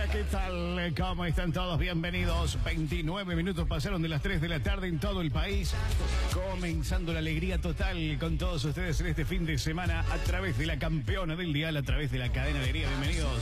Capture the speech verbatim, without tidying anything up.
¿qué tal? ¿Cómo están todos? Bienvenidos. veintinueve minutos pasaron de las tres de la tarde en todo el país. Comenzando la alegría total con todos ustedes en este fin de semana a través de la campeona del dial, a través de la cadena de Alegría. Bienvenidos.